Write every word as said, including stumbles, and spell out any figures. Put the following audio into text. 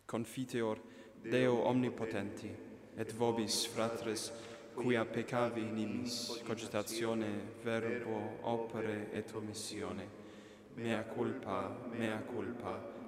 Confiteor Deo omnipotenti, et vobis, fratres, quia peccavi nimis, cogitatione, verbo, opere et omissione, mea culpa, mea culpa,